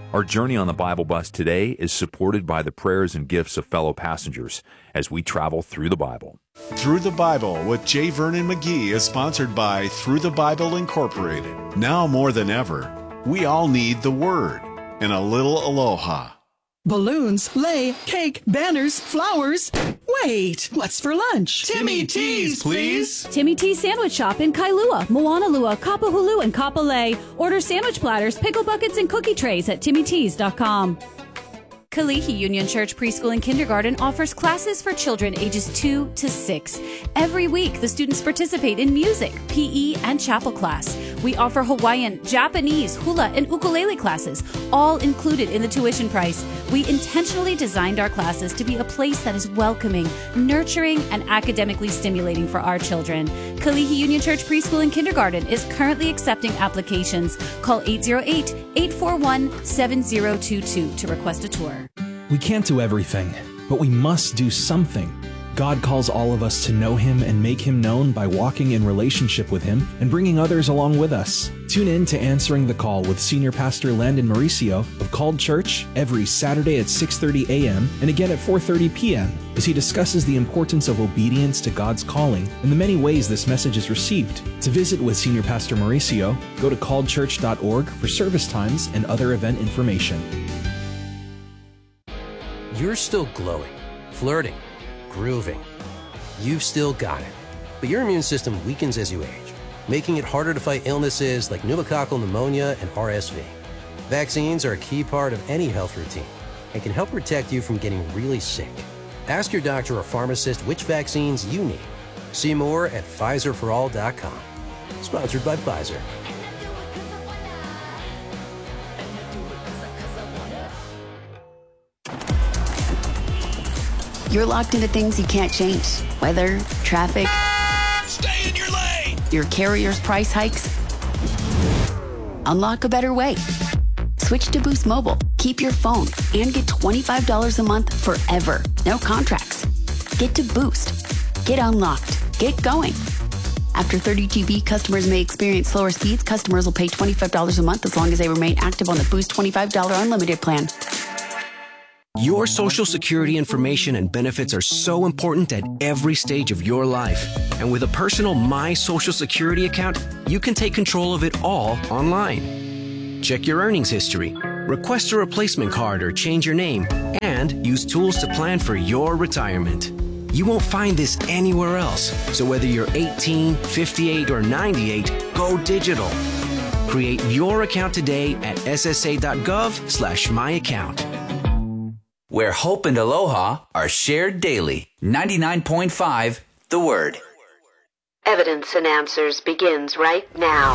Our journey on the Bible Bus today is supported by the prayers and gifts of fellow passengers as we travel through the Bible. Through the Bible with J. Vernon McGee is sponsored by Through the Bible Incorporated. Now more than ever, we all need the Word and a little aloha. Balloons, lei, cake, banners, flowers. Wait, what's for lunch? Timmy T's, please. Timmy T's Sandwich Shop in Kailua, Moanalua, Kapahulu, and Kapolei. Order sandwich platters, pickle buckets, and cookie trays at timmytees.com. Kalihi Union Church Preschool and Kindergarten offers classes for children ages 2 to 6. Every week, the students participate in music, PE, and chapel class. We offer Hawaiian, Japanese, hula, and ukulele classes, all included in the tuition price. We intentionally designed our classes to be a place that is welcoming, nurturing, and academically stimulating for our children. Kalihi Union Church Preschool and Kindergarten is currently accepting applications. Call 808-841-7022 to request a tour. We can't do everything, but we must do something. God calls all of us to know Him and make Him known by walking in relationship with Him and bringing others along with us. Tune in to Answering the Call with Senior Pastor Landon Mauricio of Called Church every Saturday at 6:30 a.m. and again at 4:30 p.m. as he discusses the importance of obedience to God's calling and the many ways this message is received. To visit with Senior Pastor Mauricio, go to calledchurch.org for service times and other event information. You're still glowing, flirting, grooving. You've still got it. But your immune system weakens as you age, making it harder to fight illnesses like pneumococcal pneumonia and RSV. Vaccines are a key part of any health routine and can help protect you from getting really sick. Ask your doctor or pharmacist which vaccines you need. See more at PfizerForAll.com. Sponsored by Pfizer. You're locked into things you can't change. Weather, traffic. Stay in your lane. Your carrier's price hikes. Unlock a better way. Switch to Boost Mobile. Keep your phone and get $25 a month forever. No contracts. Get to Boost. Get unlocked. Get going. After 30 GB, customers may experience slower speeds. Customers will pay $25 a month as long as they remain active on the Boost $25 unlimited plan. Your Social Security information and benefits are so important at every stage of your life. And with a personal My Social Security account, you can take control of it all online. Check your earnings history, request a replacement card or change your name, and use tools to plan for your retirement. You won't find this anywhere else. So whether you're 18, 58, or 98, go digital. Create your account today at ssa.gov/myaccount. Where hope and aloha are shared daily. 99.5 The Word. Evidence and Answers begins right now.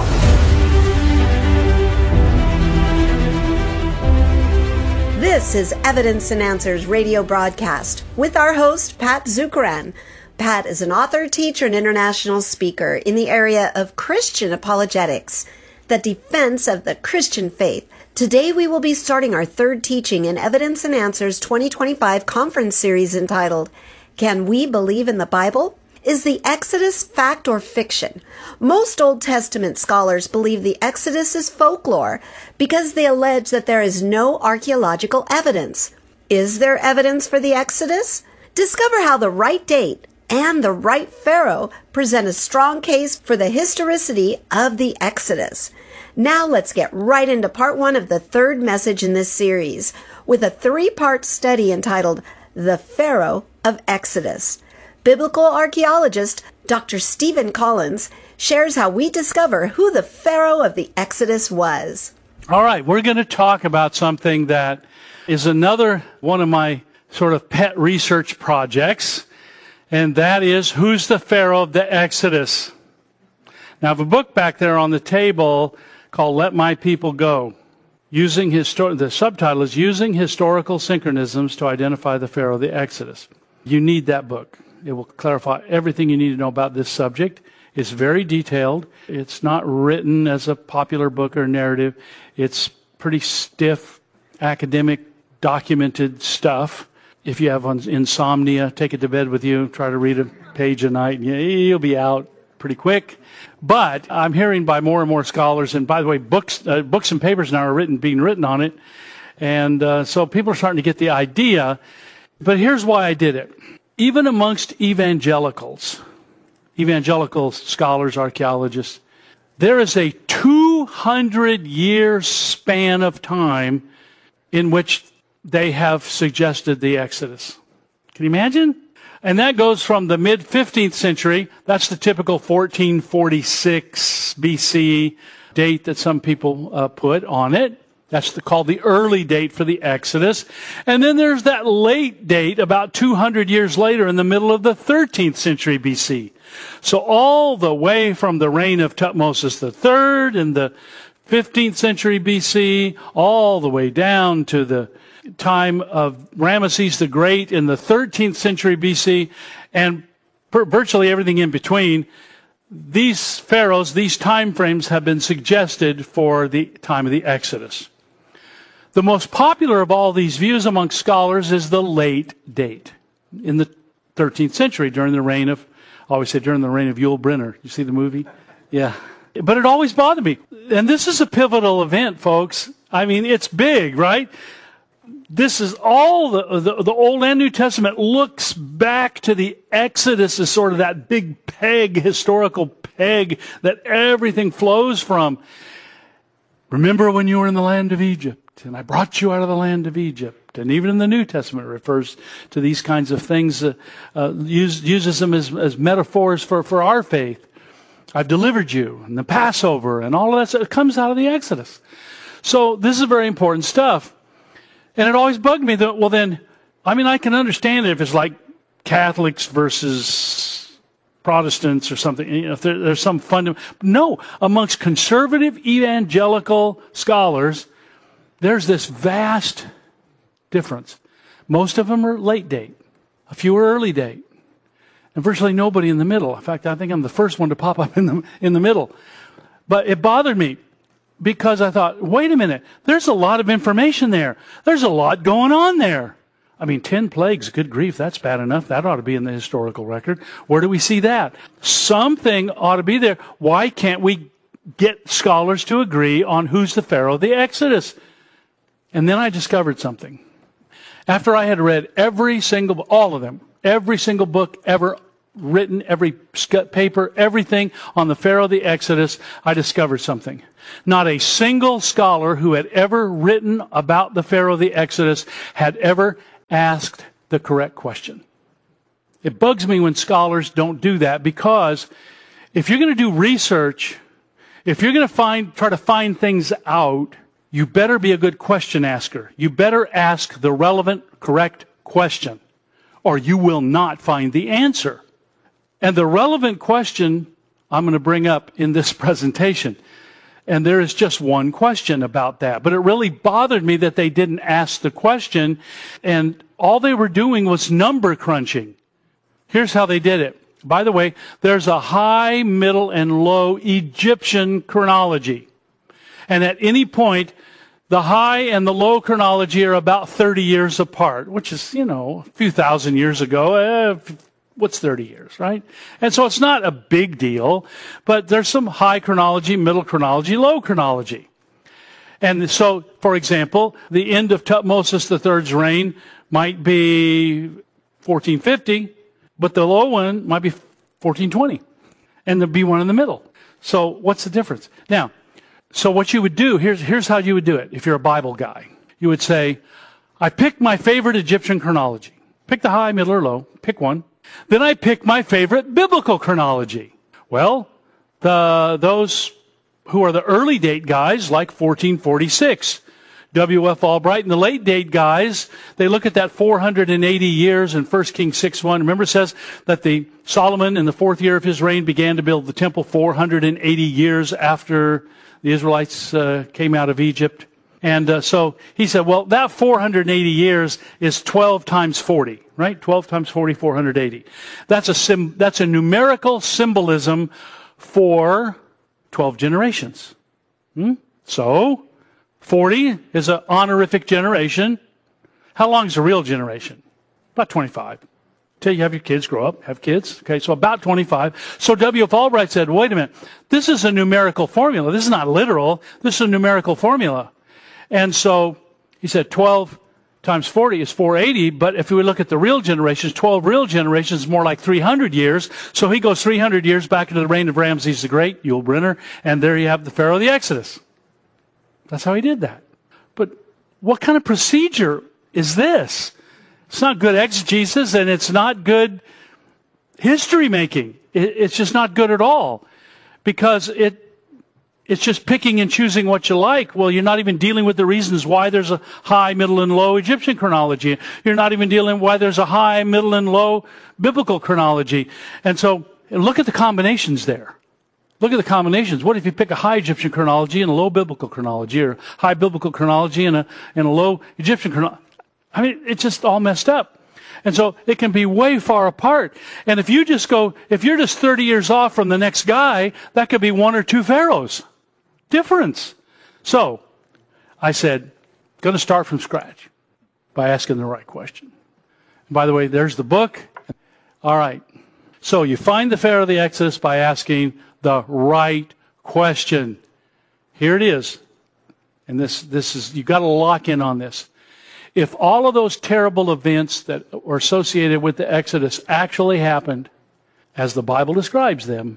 This is Evidence and Answers radio broadcast with our host, Pat Zukeran. Pat is an author, teacher, and international speaker in the area of Christian apologetics, the defense of the Christian faith. Today we will be starting our third teaching in Evidence and Answers 2025 conference series entitled, Can We Believe in the Bible? Is the Exodus fact or fiction? Most Old Testament scholars believe the Exodus is folklore because they allege that there is no archaeological evidence. Is there evidence for the Exodus? Discover how the right date and the right Pharaoh present a strong case for the historicity of the Exodus. Now let's get right into part one of the third message in this series with a three-part study entitled The Pharaoh of Exodus. Biblical archaeologist Dr. Stephen Collins shares how we discover who the Pharaoh of the Exodus was. All right, we're going to talk about something that is another one of my sort of pet research projects, and that is who's the Pharaoh of the Exodus. Now, I have a book back there on the table called Let My People Go. The subtitle is Using Historical Synchronisms to Identify the Pharaoh of the Exodus. You need that book. It will clarify everything you need to know about this subject. It's very detailed. It's not written as a popular book or narrative. It's pretty stiff, academic, documented stuff. If you have insomnia, take it to bed with you. Try to read a page a night, and you'll be out pretty quick. But I'm hearing by more and more scholars, and by the way, books and papers now are being written on it, And so people are starting to get the idea. But here's why I did it. Even amongst evangelical scholars, archaeologists, there is a 200-year span of time in which they have suggested the Exodus. Can you imagine? And that goes from the mid-15th century. That's the typical 1446 BC date that some people put on it. That's called the early date for the Exodus. And then there's that late date, about 200 years later, in the middle of the 13th century BC. So all the way from the reign of Thutmose III in the 15th century BC, all the way down to the time of Ramesses the Great in the 13th century BC, and virtually everything in between, these pharaohs, these time frames have been suggested for the time of the Exodus. The most popular of all these views among scholars is the late date, in the 13th century, during the reign of, I always say during the reign of Yul Brynner. You see the movie? Yeah. But it always bothered me. And this is a pivotal event, folks. I mean, it's big, right? This is all the Old and New Testament looks back to the Exodus as sort of that big peg, historical peg that everything flows from. Remember when you were in the land of Egypt, and I brought you out of the land of Egypt. And even in the New Testament, it refers to these kinds of things, uses them as metaphors for our faith. I've delivered you, and the Passover, and all of that stuff. It comes out of the Exodus. So this is very important stuff. And it always bugged me that, well then, I mean, I can understand it if it's like Catholics versus Protestants or something, you know, if there's some fundamental. No, amongst conservative evangelical scholars, there's this vast difference. Most of them are late date. A few are early date. And virtually nobody in the middle. In fact, I think I'm the first one to pop up in the middle. But it bothered me because I thought, wait a minute, there's a lot of information there. There's a lot going on there. I mean, 10 plagues, good grief, that's bad enough. That ought to be in the historical record. Where do we see that? Something ought to be there. Why can't we get scholars to agree on who's the Pharaoh of the Exodus? And then I discovered something. After I had read all of them, every single book ever written, every paper, everything on the Pharaoh of the Exodus, I discovered something. Not a single scholar who had ever written about the Pharaoh of the Exodus had ever asked the correct question. It bugs me when scholars don't do that, because if you're going to do research, if you're going to try to find things out, you better be a good question asker. You better ask the relevant, correct question, or you will not find the answer. And the relevant question I'm going to bring up in this presentation. And there is just one question about that. But it really bothered me that they didn't ask the question, and all they were doing was number crunching. Here's how they did it. By the way, there's a high, middle, and low Egyptian chronology. And at any point, the high and the low chronology are about 30 years apart, which is, a few thousand years ago. What's 30 years, right? And so it's not a big deal, but there's some high chronology, middle chronology, low chronology. And so, for example, the end of Thutmose III's reign might be 1450, but the low one might be 1420. And there'd be one in the middle. So what's the difference? Now, so what you would do, here's how you would do it if you're a Bible guy. You would say, I picked my favorite Egyptian chronology. Pick the high, middle, or low. Pick one. Then I picked my favorite biblical chronology. Well, those who are the early date guys, like 1446, W.F. Albright, and the late date guys, they look at that 480 years in 1 Kings 6:1. Remember, it says that Solomon, in the 4th year of his reign, began to build the temple 480 years after the Israelites came out of Egypt. And so he said, well, that 480 years is 12 times 40, right? 12 times 40, 480. That's a numerical symbolism for 12 generations. So 40 is an honorific generation. How long is a real generation? About 25. Till you have your kids grow up, have kids. Okay, so about 25. So W.F. Albright said, wait a minute, this is a numerical formula. This is not literal. This is a numerical formula. And so He said 12 times 40 is 480, but if we look at the real generations, 12 real generations is more like 300 years. So he goes 300 years back into the reign of Ramses the Great, Yul Brynner, and there you have the Pharaoh of the Exodus. That's how he did that. But what kind of procedure is this? It's not good exegesis, and it's not good history making. It's just not good at all, because it's just picking and choosing what you like. Well, you're not even dealing with the reasons why there's a high, middle, and low Egyptian chronology. You're not even dealing with why there's a high, middle, and low biblical chronology. And so look at the combinations there. Look at the combinations. What if you pick a high Egyptian chronology and a low biblical chronology, or high biblical chronology and a low Egyptian chronology? I mean, it's just all messed up. And so it can be way far apart. And if you're just 30 years off from the next guy, that could be one or two pharaohs difference. So I said, going to start from scratch by asking the right question. And by the way, there's the book. All right. So you find the Pharaoh of the Exodus by asking the right question. Here it is. And this is, you've got to lock in on this. If all of those terrible events that were associated with the Exodus actually happened as the Bible describes them,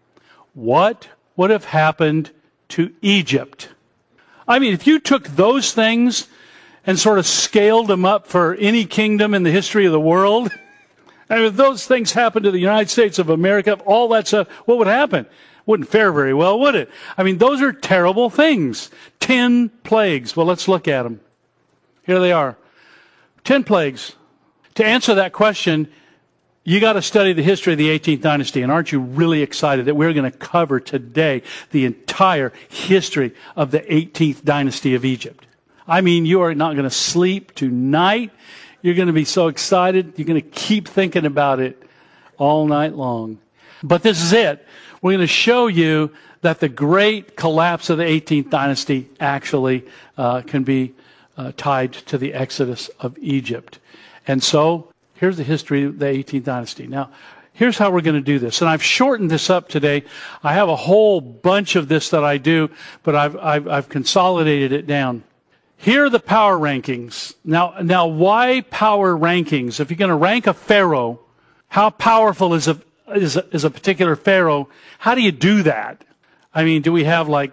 what would have happened to Egypt? I mean, if you took those things and sort of scaled them up for any kingdom in the history of the world, and if those things happened to the United States of America, all that stuff, what would happen? Wouldn't fare very well, would it? I mean, those are terrible things. 10 plagues. Well, let's look at them. Here they are. 10 plagues. To answer that question, you got to study the history of the 18th dynasty. And aren't you really excited that we're going to cover today the entire history of the 18th dynasty of Egypt? I mean, you are not going to sleep tonight. You're going to be so excited. You're going to keep thinking about it all night long. But this is it. We're going to show you that the great collapse of the 18th dynasty actually can be tied to the Exodus of Egypt. And so here's the history of the 18th dynasty. Now, here's how we're going to do this. And I've shortened this up today. I have a whole bunch of this that I do, but I've consolidated it down. Here are the power rankings. Now, why power rankings? If you're going to rank a pharaoh, how powerful is a particular pharaoh? How do you do that? I mean, do we have like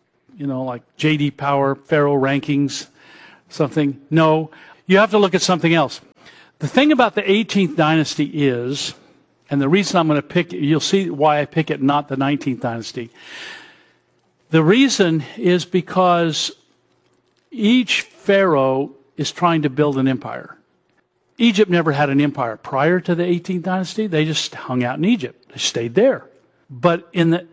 J.D. Power pharaoh rankings? Something? No. You have to look at something else. The thing about the 18th dynasty is, and the reason I'm going to pick, you'll see why I pick it, not the 19th dynasty. The reason is because each pharaoh is trying to build an empire. Egypt never had an empire prior to the 18th dynasty. They just hung out in Egypt. They stayed there. But in the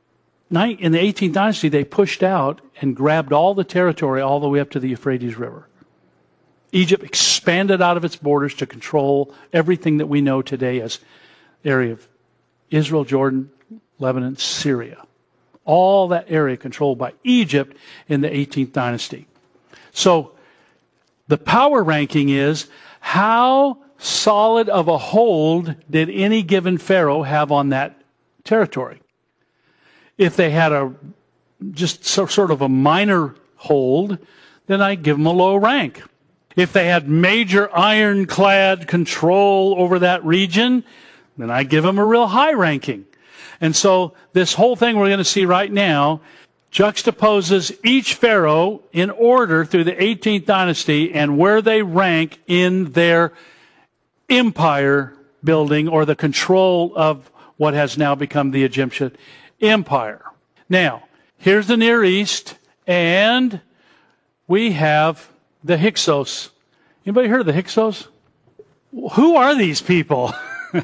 18th dynasty, they pushed out and grabbed all the territory all the way up to the Euphrates River. Egypt expanded out of its borders to control everything that we know today as the area of Israel, Jordan, Lebanon, Syria. All that area controlled by Egypt in the 18th dynasty. So the power ranking is, how solid of a hold did any given pharaoh have on that territory? If they had just sort of a minor hold, then I give them a low rank. If they had major ironclad control over that region, then I give them a real high ranking. And so this whole thing we're going to see right now juxtaposes each pharaoh in order through the 18th dynasty and where they rank in their empire building or the control of what has now become the Egyptian empire. Now, here's the Near East, and we have the Hyksos. Anybody heard of the Hyksos? Who are these people?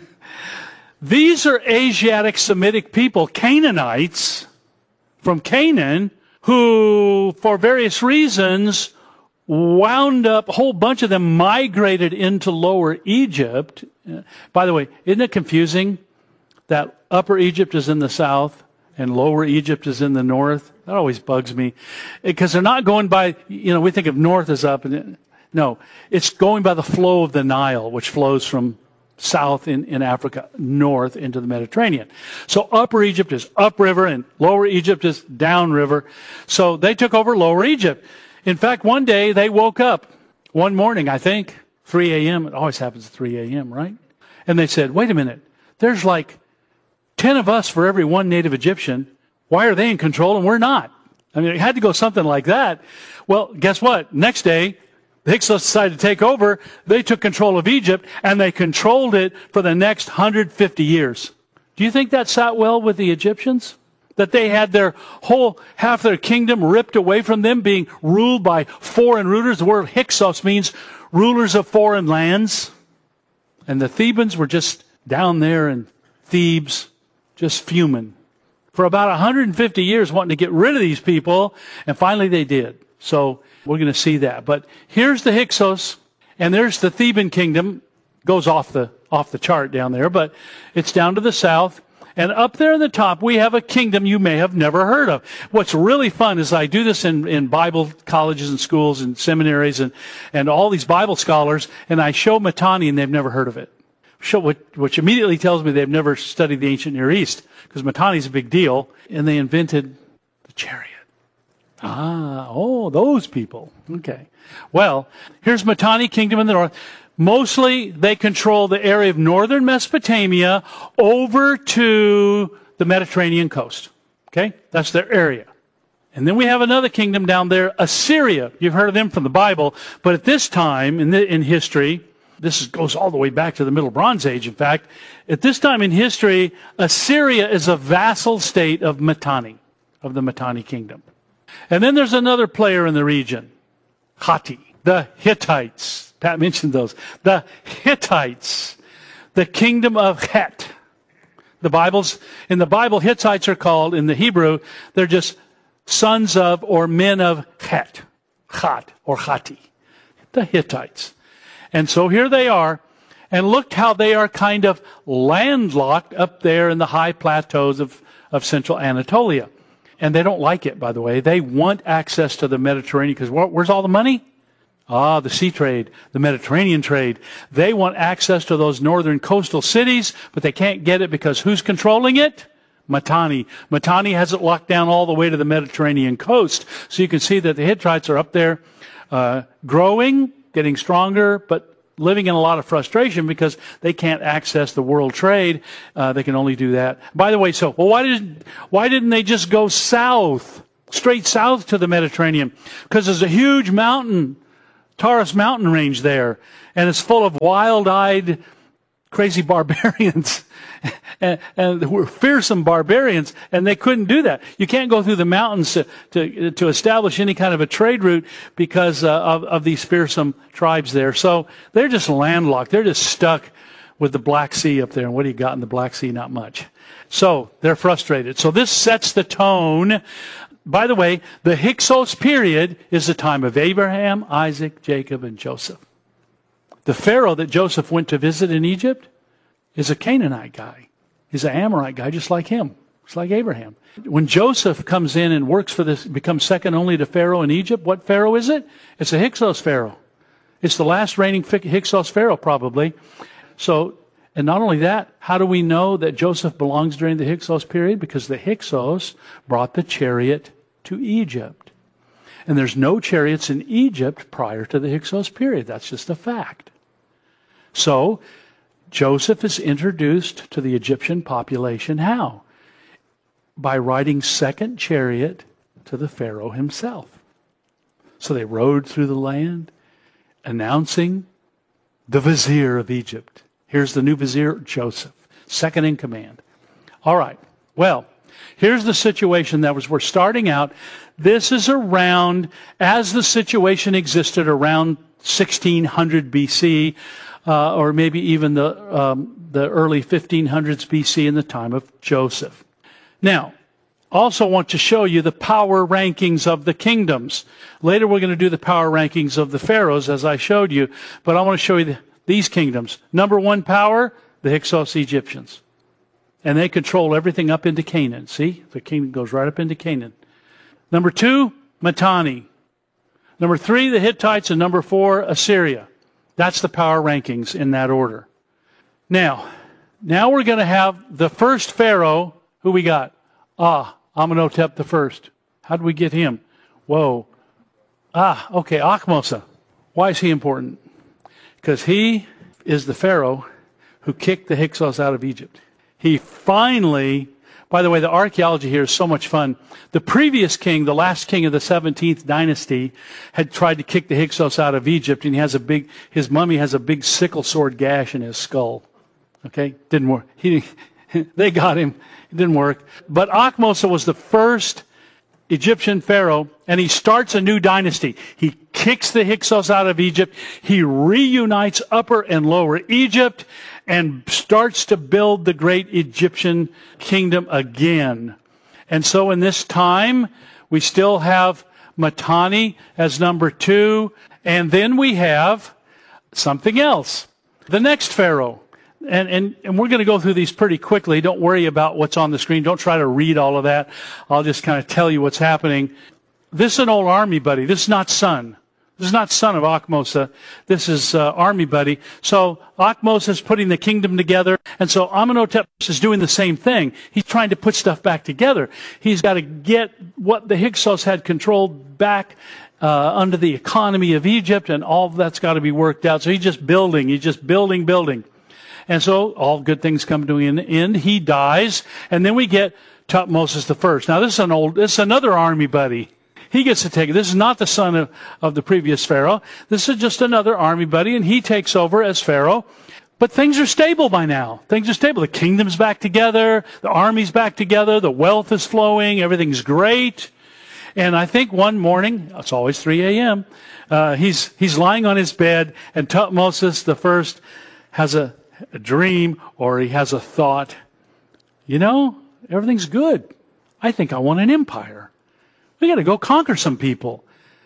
These are Asiatic Semitic people, Canaanites from Canaan, who, for various reasons, wound up, a whole bunch of them migrated into Lower Egypt. By the way, isn't it confusing that Upper Egypt is in the south and Lower Egypt is in the north? That always bugs me. Because they're not going by, we think of north as up. No, it's going by the flow of the Nile, which flows from south in Africa, north into the Mediterranean. So Upper Egypt is upriver and Lower Egypt is downriver. So they took over Lower Egypt. In fact, one day they woke up, one morning, I think, 3 a.m. It always happens at 3 a.m., right? And they said, wait a minute, there's like 10 of us for every one native Egyptian. Why are they in control and we're not? I mean, it had to go something like that. Well, guess what? Next day, the Hyksos decided to take over. They took control of Egypt, and they controlled it for the next 150 years. Do you think that sat well with the Egyptians? That they had their whole, half their kingdom ripped away from them, being ruled by foreign rulers. The word Hyksos means rulers of foreign lands. And the Thebans were just down there in Thebes, just fuming. For about 150 years wanting to get rid of these people, and finally they did. So we're going to see that. But here's the Hyksos, and there's the Theban kingdom. Goes off the chart down there, but it's down to the south. And up there in the top, we have a kingdom you may have never heard of. What's really fun is I do this in Bible colleges and schools and seminaries and all these Bible scholars, and I show Mitanni, and they've never heard of it. Which immediately tells me they've never studied the ancient Near East, because Mitanni's a big deal, and they invented the chariot. Those people. Okay. Well, here's Mitanni kingdom in the north. Mostly they control the area of northern Mesopotamia over to the Mediterranean coast. Okay? That's their area. And then we have another kingdom down there, Assyria. You've heard of them from the Bible, but at this time in history, goes all the way back to the Middle Bronze Age, in fact. At this time in history, Assyria is a vassal state of Mitanni, of the Mitanni kingdom. And then there's another player in the region, Hatti, the Hittites. Pat mentioned those. The Hittites, the kingdom of Het. In the Bible, Hittites are called, in the Hebrew, they're just sons of or men of Het, Chat or Hatti, the Hittites. And so here they are, and look how they are kind of landlocked up there in the high plateaus of central Anatolia. And they don't like it, by the way. They want access to the Mediterranean, because where's all the money? The sea trade, the Mediterranean trade. They want access to those northern coastal cities, but they can't get it because who's controlling it? Mitanni. Mitanni has it locked down all the way to the Mediterranean coast. So you can see that the Hittites are up there growing, getting stronger, but living in a lot of frustration because they can't access the world trade. They can only do that. By the way, why didn't they just go south, straight south to the Mediterranean? Because there's a huge mountain, Taurus mountain range there, and it's full of wild-eyed, crazy barbarians. and were fearsome barbarians, and they couldn't do that. You can't go through the mountains to establish any kind of a trade route because of these fearsome tribes there. So they're just landlocked. They're just stuck with the Black Sea up there. And what do you got in the Black Sea? Not much. So they're frustrated. So this sets the tone. By the way, the Hyksos period is the time of Abraham, Isaac, Jacob, and Joseph. The Pharaoh that Joseph went to visit in Egypt is a Canaanite guy. He's an Amorite guy just like him. It's like Abraham. When Joseph comes in and works for this, becomes second only to Pharaoh in Egypt, what Pharaoh is it? It's a Hyksos Pharaoh. It's the last reigning Hyksos Pharaoh probably. So, and not only that, how do we know that Joseph belongs during the Hyksos period? Because the Hyksos brought the chariot to Egypt. And there's no chariots in Egypt prior to the Hyksos period. That's just a fact. So, Joseph is introduced to the Egyptian population how? By riding second chariot to the Pharaoh himself. So they rode through the land, announcing the vizier of Egypt. Here's the new vizier, Joseph, second in command. All right, well, here's the situation we're starting out. This is around, as the situation existed around 1600 BC, or maybe even the early 1500s BC in the time of Joseph. Now, also want to show you the power rankings of the kingdoms. Later we're going to do the power rankings of the pharaohs as I showed you, but I want to show you these kingdoms. Number one power, the Hyksos Egyptians. And they control everything up into Canaan. See, the kingdom goes right up into Canaan. Number two, Mitanni. Number three, the Hittites, and number four, Assyria. That's the power rankings in that order. Now we're going to have the first pharaoh. Who we got? Amenhotep the first. How did we get him? Whoa. Okay, Achmosa. Why is he important? Because he is the Pharaoh who kicked the Hyksos out of Egypt. He finally, by the way, the archaeology here is so much fun. The previous king, the last king of the 17th dynasty, had tried to kick the Hyksos out of Egypt, and his mummy has a big sickle sword gash in his skull. Okay? Didn't work. They got him. It didn't work. But Achmosa was the first Egyptian pharaoh, and he starts a new dynasty. He kicks the Hyksos out of Egypt. He reunites Upper and Lower Egypt and starts to build the great Egyptian kingdom again. And so in this time, we still have Mitanni as number 2, and then we have something else. The next pharaoh. And we're going to go through these pretty quickly. Don't worry about what's on the screen. Don't try to read all of that. I'll just kind of tell you what's happening. This is an old army buddy. This is not son. This is not son of Achmosa. This is army buddy. So Achmosa is putting the kingdom together. And so Amenhotep is doing the same thing. He's trying to put stuff back together. He's got to get what the Hyksos had controlled back under the economy of Egypt, and all of that's got to be worked out. So he's just building. He's just building. And so all good things come to an end. He dies, and then we get Thutmose the First. Now this is another army buddy. He gets to take it. This is not the son of the previous pharaoh. This is just another army buddy, and he takes over as pharaoh. But things are stable by now. Things are stable. The kingdom's back together. The army's back together. The wealth is flowing. Everything's great. And I think one morning, it's always 3 a.m., he's lying on his bed, and Thutmose the First has a dream, or he has a thought. Everything's good. I think I want an empire. We got to go conquer some people.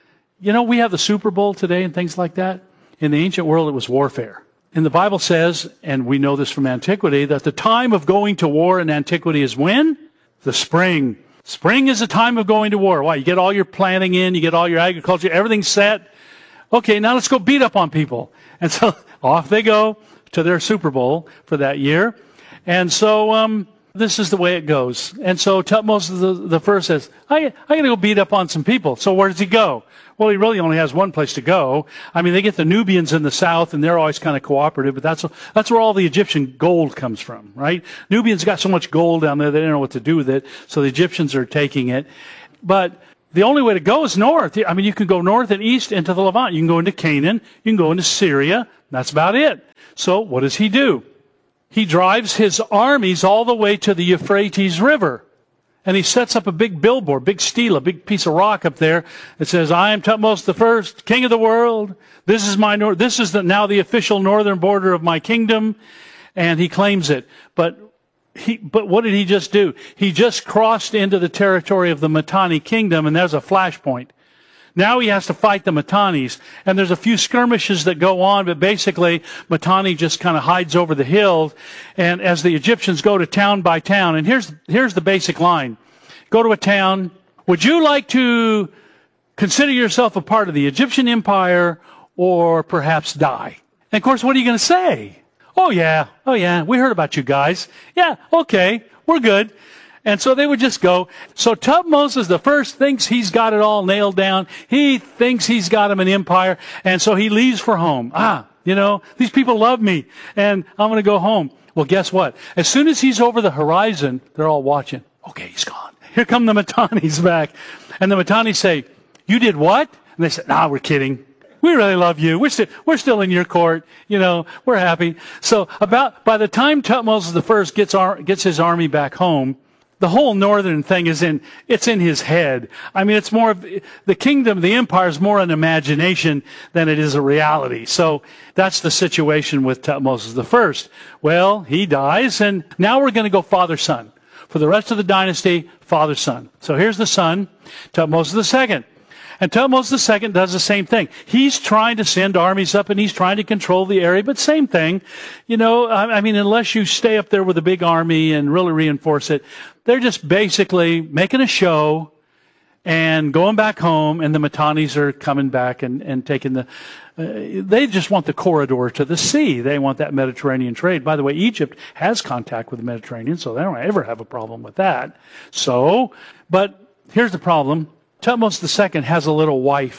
We have the Super Bowl today and things like that. In the ancient world, it was warfare. And the Bible says, and we know this from antiquity, that the time of going to war in antiquity is when? The spring. Spring is the time of going to war. Why? You get all your planning in, you get all your agriculture, everything's set. Okay, now let's go beat up on people. And so off they go to their Super Bowl for that year. And so this is the way it goes. And so Thutmose the First says, I'm going to go beat up on some people. So where does he go? Well, he really only has one place to go. I mean, they get the Nubians in the south, and they're always kind of cooperative, but that's where all the Egyptian gold comes from, right? Nubians got so much gold down there, they didn't know what to do with it, so the Egyptians are taking it. But the only way to go is north. I mean, you can go north and east into the Levant. You can go into Canaan. You can go into Syria. That's about it. So what does he do? He drives his armies all the way to the Euphrates River. And he sets up a big billboard, big stele, a big piece of rock up there. It says, I am Thutmose the First, king of the world. This is now the official northern border of my kingdom. And he claims it. But what did he just do? He just crossed into the territory of the Mitanni kingdom, and there's a flashpoint. Now he has to fight the Mitannis, and there's a few skirmishes that go on, but basically Mitanni just kind of hides over the hills, and as the Egyptians go to town by town, and here's the basic line. Go to a town. Would you like to consider yourself a part of the Egyptian empire, or perhaps die? And of course, what are you going to say? Oh yeah, we heard about you guys. Yeah, okay, we're good. And so they would just go. So Thutmose the First thinks he's got it all nailed down. He thinks he's got him an empire. And so he leaves for home. These people love me, and I'm going to go home. Well, guess what? As soon as he's over the horizon, they're all watching. Okay, he's gone. Here come the Mitannis back. And the Mitannis say, you did what? And they say, nah, we're kidding. We really love you. We're still in your court. We're happy. So by the time Thutmose the First gets his army back home, the whole northern thing it's in his head. I mean, it's more of the kingdom, the empire is more an imagination than it is a reality. So that's the situation with Thutmose the First. Well, he dies, and now we're going to go father-son. For the rest of the dynasty, father-son. So here's the son, Thutmose the Second. And Thutmose II does the same thing. He's trying to send armies up, and he's trying to control the area, but same thing. Unless you stay up there with a big army and really reinforce it, they're just basically making a show and going back home, and the Mitannis are coming back and taking they just want the corridor to the sea. They want that Mediterranean trade. By the way, Egypt has contact with the Mediterranean, so they don't ever have a problem with that. But here's the problem. Thutmose II has a little wife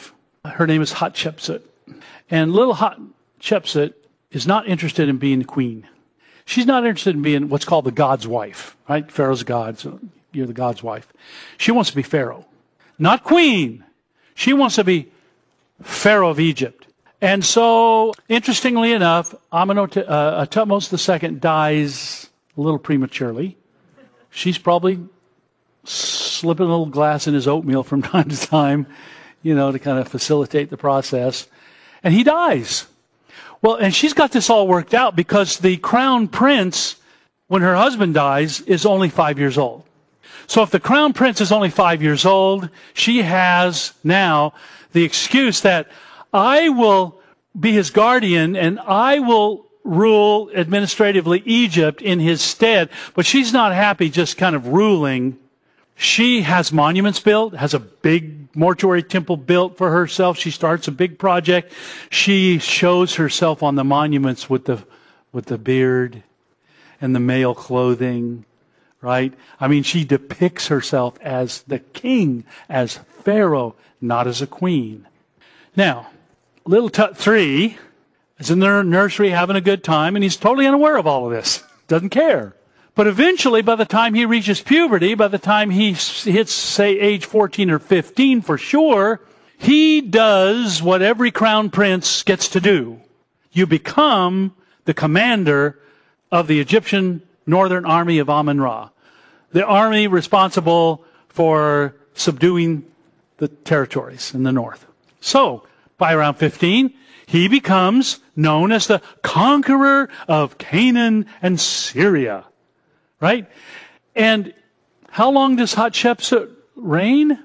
Her name is Hatshepsut. And little Hatshepsut is not interested in being the queen. She's not interested in being what's called the God's wife, right? Pharaoh's God, so you're the God's wife. She wants to be Pharaoh, not queen. She wants to be Pharaoh of Egypt. And so, interestingly enough, Thutmose II dies a little prematurely. She's probably slipping a little glass in his oatmeal from time to time, to kind of facilitate the process. And he dies. Well, and she's got this all worked out because the crown prince, when her husband dies, is only 5 years old. So if the crown prince is only 5 years old, she has now the excuse that I will be his guardian and I will rule administratively Egypt in his stead. But she's not happy just kind of ruling. She has monuments built, has a big mortuary temple built for herself. She starts a big project. She shows herself on the monuments with the beard and the male clothing, right? I mean, she depicts herself as the king, as Pharaoh, not as a queen. Now, little Tut 3 is in their nursery having a good time, and he's totally unaware of all of this. Doesn't care. But eventually, by the time he reaches puberty, by the time he hits, say, age 14 or 15 for sure, he does what every crown prince gets to do. You become the commander of the Egyptian northern army of Amun-Ra, the army responsible for subduing the territories in the north. So, by around 15, he becomes known as the conqueror of Canaan and Syria. Right? And how long does Hatshepsut reign?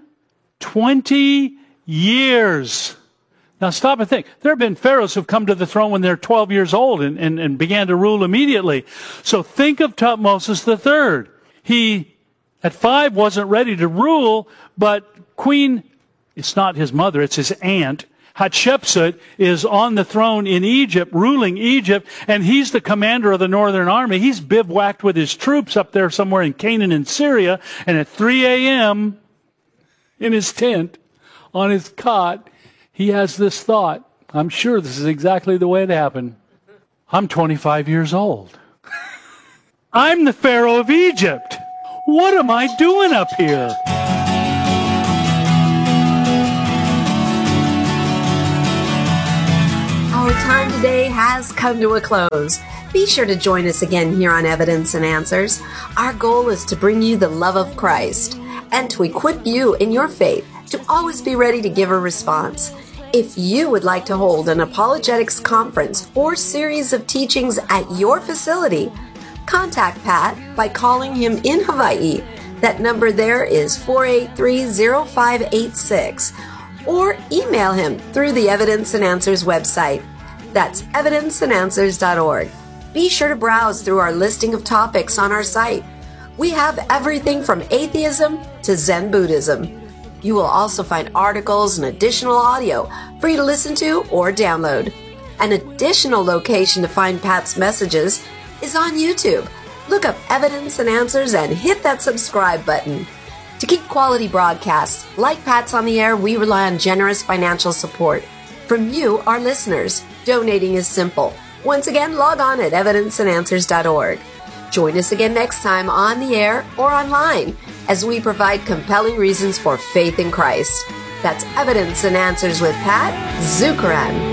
20 years. Now stop and think. There have been pharaohs who've come to the throne when they're 12 years old and began to rule immediately. So think of Thutmose III. He, at 5, wasn't ready to rule, but it's not his mother, it's his aunt, Hatshepsut, is on the throne in Egypt, ruling Egypt, and he's the commander of the northern army. He's bivouacked with his troops up there somewhere in Canaan and Syria, and at 3 a.m., in his tent, on his cot, he has this thought. I'm sure this is exactly the way it happened. I'm 25 years old. I'm the Pharaoh of Egypt. What am I doing up here? Our time today has come to a close. Be sure to join us again here on Evidence and Answers. Our goal is to bring you the love of Christ and to equip you in your faith to always be ready to give a response. If you would like to hold an apologetics conference or series of teachings at your facility, contact Pat by calling him in Hawaii. That number there is 483-0586. Or email him through the Evidence and Answers website. That's evidenceandanswers.org. Be sure to browse through our listing of topics on our site. We have everything from atheism to Zen Buddhism. You will also find articles and additional audio for you to listen to or download. An additional location to find Pat's messages is on YouTube. Look up Evidence and Answers and hit that subscribe button. To keep quality broadcasts like Pat's on the air, we rely on generous financial support from you, our listeners. Donating is simple. Once again, log on at evidenceandanswers.org. Join us again next time on the air or online as we provide compelling reasons for faith in Christ. That's Evidence and Answers with Pat Zukeran.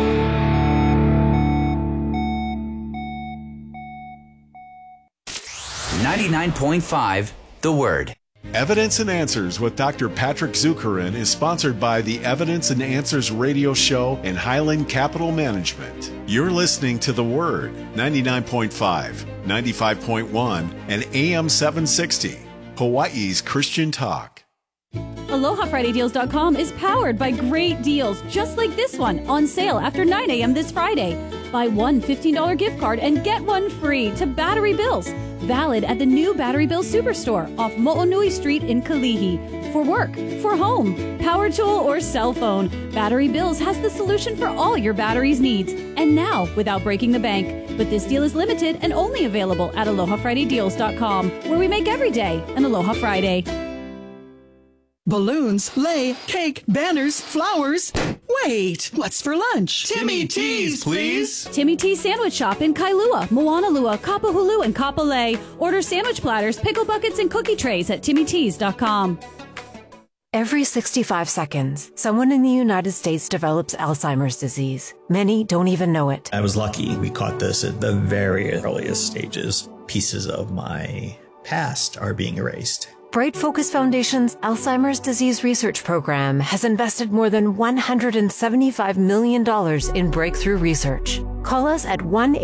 .5 The Word. Evidence and Answers with Dr. Patrick Zukeran is sponsored by the Evidence and Answers radio show and Highland Capital Management. You're listening to The Word, 99.5, 95.1, and AM 760, Hawaii's Christian Talk. AlohaFridayDeals.com is powered by great deals just like this one on sale after 9 a.m. this Friday. Buy one $15 gift card and get one free to Battery Bills. Valid at the new Battery Bills Superstore off Mo'onui Street in Kalihi. For work, for home, power tool, or cell phone, Battery Bills has the solution for all your batteries needs. And now, without breaking the bank. But this deal is limited and only available at AlohaFridayDeals.com, where we make every day an Aloha Friday. Balloons, sleigh, cake, banners, flowers. Wait, what's for lunch? Timmy T's, please. Timmy T's Sandwich Shop in Kailua, Moanalua, Kapahulu, and Kapolei. Order sandwich platters, pickle buckets, and cookie trays at TimmyTees.com. Every 65 seconds, someone in the United States develops Alzheimer's disease. Many don't even know it. I was lucky. We caught this at the very earliest stages. Pieces of my past are being erased. Bright Focus Foundation's Alzheimer's Disease Research Program has invested more than $175 million in breakthrough research. Call us at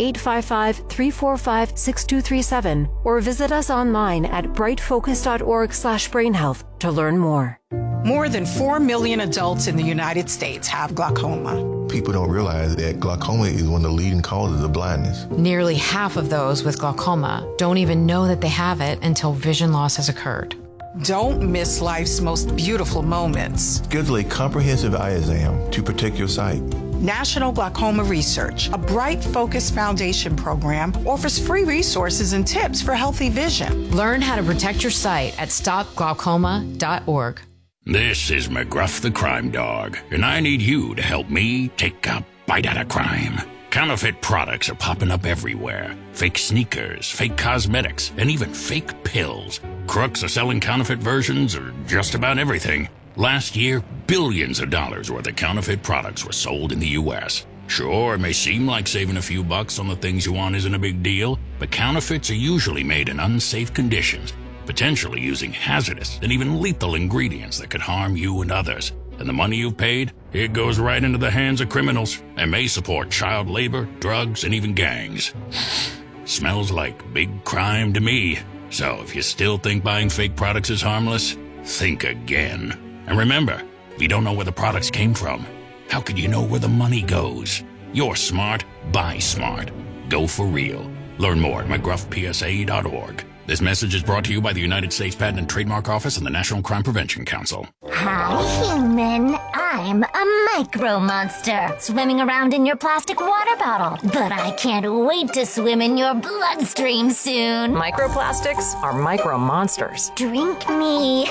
1-855-345-6237 or visit us online at brightfocus.org/brainhealth to learn more. More than 4 million adults in the United States have glaucoma. People don't realize that glaucoma is one of the leading causes of blindness. Nearly half of those with glaucoma don't even know that they have it until vision loss has occurred. Don't miss life's most beautiful moments. Schedule a comprehensive eye exam to protect your sight. National Glaucoma Research, a Bright Focus Foundation program, offers free resources and tips for healthy vision. Learn how to protect your sight at stopglaucoma.org. This is McGruff the Crime Dog, and I need you to help me take a bite out of crime. Counterfeit products are popping up everywhere. Fake sneakers, fake cosmetics, and even fake pills. Crooks are selling counterfeit versions of just about everything. Last year, billions of dollars worth of counterfeit products were sold in the U.S. Sure, it may seem like saving a few bucks on the things you want isn't a big deal, but counterfeits are usually made in unsafe conditions, potentially using hazardous and even lethal ingredients that could harm you and others. And the money you've paid, it goes right into the hands of criminals and may support child labor, drugs, and even gangs. Smells like big crime to me. So if you still think buying fake products is harmless, think again. And remember, if you don't know where the products came from, how could you know where the money goes? You're smart, buy smart. Go for real. Learn more at mcgruffpsa.org. This message is brought to you by the United States Patent and Trademark Office and the National Crime Prevention Council. Hi, human. I'm a micro monster swimming around in your plastic water bottle. But I can't wait to swim in your bloodstream soon. Microplastics are micro monsters. Drink me.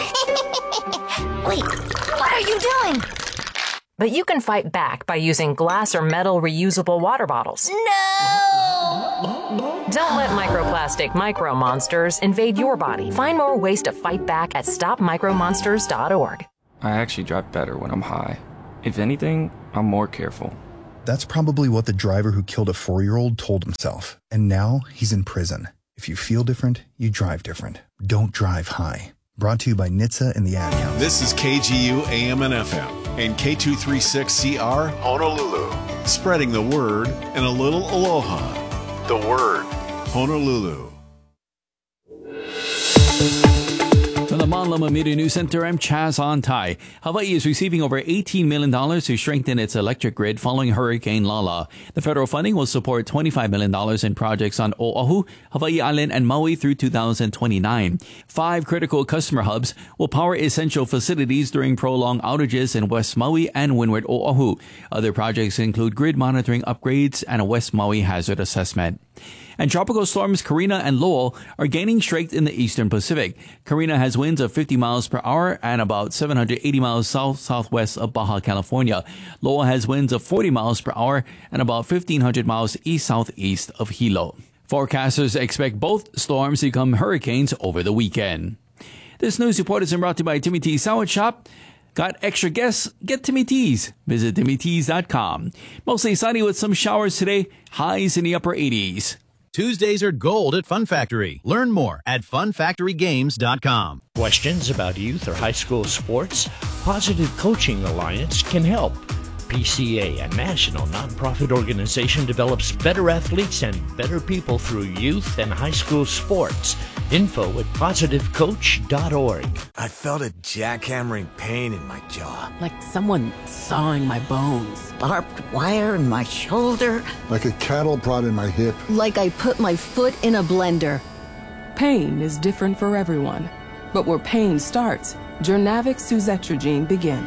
Wait, what are you doing? But you can fight back by using glass or metal reusable water bottles. No! Don't let microplastic micro monsters invade your body. Find more ways to fight back at stopmicromonsters.org. I actually drive better when I'm high. If anything, I'm more careful. That's probably what the driver who killed a 4-year-old told himself. And now he's in prison. If you feel different, you drive different. Don't drive high. Brought to you by NHTSA and the Ad Council. This is KGU AM and FM and K236CR Honolulu. Spreading the word and a little aloha. The word, Honolulu. From the Mon Loma Media News Center, I'm Chaz Ontai. Hawaii is receiving over $18 million to strengthen its electric grid following Hurricane Lala. The federal funding will support $25 million in projects on Oahu, Hawaii Island, and Maui through 2029. 5 critical customer hubs will power essential facilities during prolonged outages in West Maui and Windward Oahu. Other projects include grid monitoring upgrades and a West Maui hazard assessment. And tropical storms Karina and Lowell are gaining strength in the eastern Pacific. Karina has winds of 50 miles per hour and about 780 miles south-southwest of Baja California. Lowell has winds of 40 miles per hour and about 1,500 miles east-southeast of Hilo. Forecasters expect both storms to become hurricanes over the weekend. This news report is brought to you by Timmy T's Sandwich Shop. Got extra guests? Get Timmy T's. Visit TimmyTees.com. Mostly sunny with some showers today. Highs in the upper 80s. Tuesdays are gold at Fun Factory. Learn more at funfactorygames.com. Questions about youth or high school sports? Positive Coaching Alliance can help. PCA, a national nonprofit organization, develops better athletes and better people through youth and high school sports. Info at positivecoach.org. I felt a jackhammering pain in my jaw. Like someone sawing my bones. Barbed wire in my shoulder. Like a cattle prod in my hip. Like I put my foot in a blender. Pain is different for everyone. But where pain starts, Jurnavic suzetrigine begins.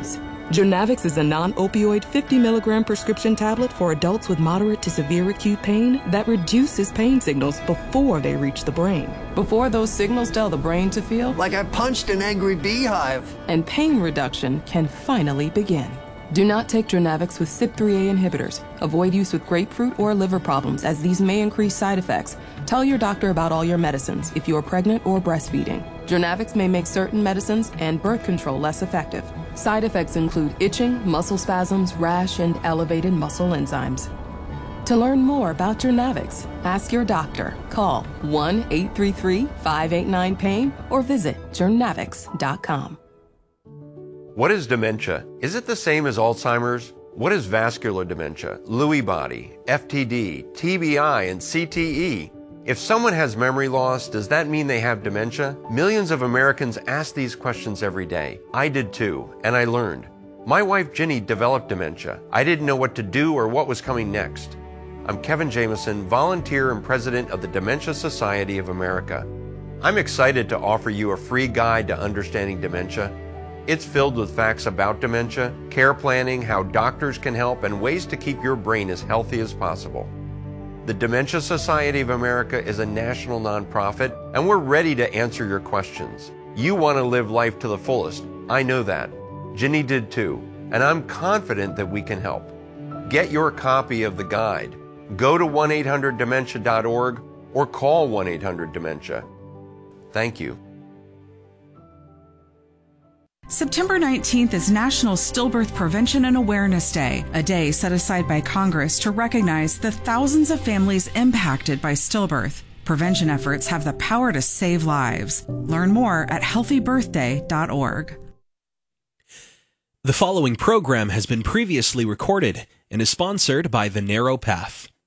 JOURNAVX is a non-opioid 50-milligram prescription tablet for adults with moderate to severe acute pain that reduces pain signals before they reach the brain. Before those signals tell the brain to feel like I punched an angry beehive. And pain reduction can finally begin. Do not take JOURNAVX with CYP3A inhibitors. Avoid use with grapefruit or liver problems, as these may increase side effects. Tell your doctor about all your medicines if you are pregnant or breastfeeding. JOURNAVX may make certain medicines and birth control less effective. Side effects include itching, muscle spasms, rash, and elevated muscle enzymes. To learn more about JOURNAVX, ask your doctor. Call 1-833-589-PAIN or visit journavx.com. What is dementia? Is it the same as Alzheimer's? What is vascular dementia, Lewy body, FTD, TBI, and CTE? If someone has memory loss, does that mean they have dementia? Millions of Americans ask these questions every day. I did too, and I learned. My wife Ginny developed dementia. I didn't know what to do or what was coming next. I'm Kevin Jameson, volunteer and president of the Dementia Society of America. I'm excited to offer you a free guide to understanding dementia. It's filled with facts about dementia, care planning, how doctors can help, and ways to keep your brain as healthy as possible. The Dementia Society of America is a national nonprofit, and we're ready to answer your questions. You want to live life to the fullest. I know that. Ginny did too, and I'm confident that we can help. Get your copy of the guide. Go to 1-800-DEMENTIA.org or call 1-800-DEMENTIA. Thank you. September 19th is National Stillbirth Prevention and Awareness Day, a day set aside by Congress to recognize the thousands of families impacted by stillbirth. Prevention efforts have the power to save lives. Learn more at healthybirthday.org. The following program has been previously recorded and is sponsored by The Narrow Path.